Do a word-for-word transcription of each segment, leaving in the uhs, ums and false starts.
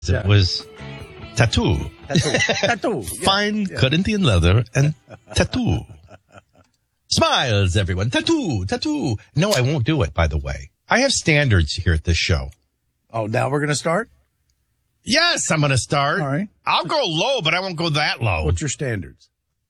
It was tattoo. Tattoo. Tattoo. Yeah. Fine Yeah. Corinthian leather and tattoo. Smiles, everyone. Tattoo, tattoo. No, I won't do it, by the way. I have standards here at this show. Oh, now we're going to start? Yes, I'm going to start. All right. I'll go low, but I won't go that low. What's your standards?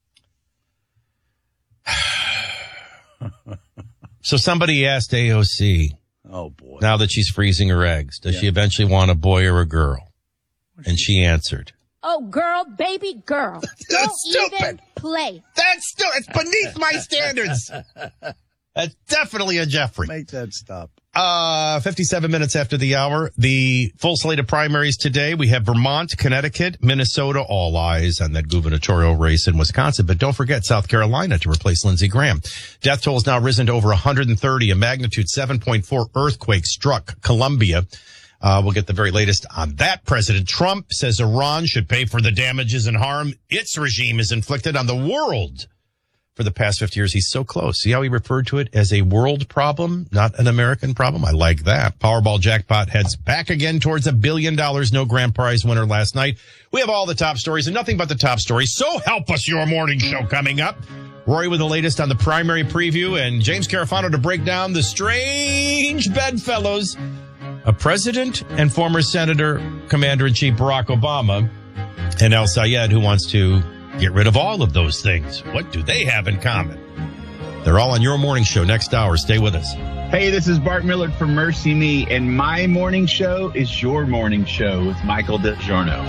So somebody asked A O C, Oh, boy. now that she's freezing her eggs, does Yeah. she eventually want a boy or a girl? And she answered, Oh, girl, baby girl. Don't stupid. even play. that's still, it's beneath my standards. That's definitely a Jeffrey. Make that stop. Uh, fifty-seven minutes after the hour, the full slate of primaries today. We have Vermont, Connecticut, Minnesota, all eyes on that gubernatorial race in Wisconsin. But don't forget South Carolina to replace Lindsey Graham. Death toll has now risen to over one hundred thirty. A magnitude seven point four earthquake struck Colombia. Uh, we'll get the very latest on that. President Trump says Iran should pay for the damages and harm its regime has inflicted on the world. For the past fifty years, he's so close. See how he referred to it as a world problem, not an American problem? I like that. Powerball jackpot heads back again towards a billion dollars. No grand prize winner last night. We have all the top stories and nothing but the top stories. So help us, your morning show coming up. Rory with the latest on the primary preview and James Carafano to break down the strange bedfellows of President and former Senator Commander-in-Chief Barack Obama and El Sayed, who wants to get rid of all of those things. What do they have in common? They're all on your morning show next hour. Stay with us. Hey, this is Bart Millard from Mercy Me, and my morning show is your morning show with Michael DiGiorno.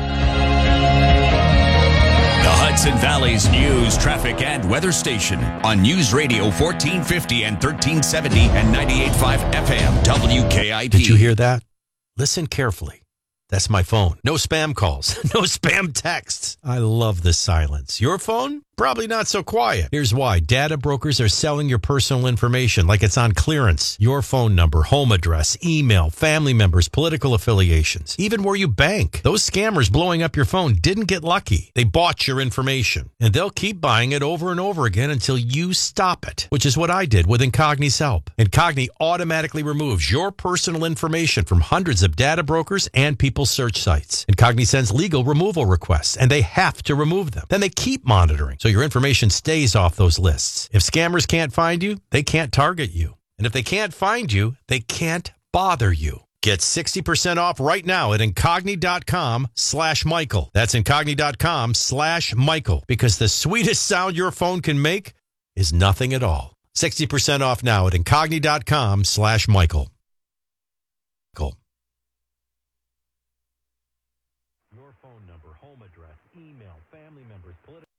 The Hudson Valley's news, traffic, and weather station on News Radio fourteen fifty and thirteen seventy and ninety-eight point five F M W K I P. Did you hear that? Listen carefully. That's my phone. No spam calls. No spam texts. I love the silence. Your phone? Probably not so quiet. Here's why. Data brokers are selling your personal information like it's on clearance. Your phone number, home address, email, family members, political affiliations, even where you bank. Those scammers blowing up your phone didn't get lucky. They bought your information, and they'll keep buying it over and over again until you stop it, which is what I did with Incogni's help. Incogni automatically removes your personal information from hundreds of data brokers and people's search sites. Incogni sends legal removal requests, and they have to remove them. Then they keep monitoring, so your information stays off those lists. If scammers can't find you, they can't target you. And if they can't find you, they can't bother you. Get sixty percent off right now at Incogni.com slash Michael. That's Incogni.com slash Michael. Because the sweetest sound your phone can make is nothing at all. sixty percent off now at Incogni.com slash Michael. Cool. Your phone number, home address, email, family members, political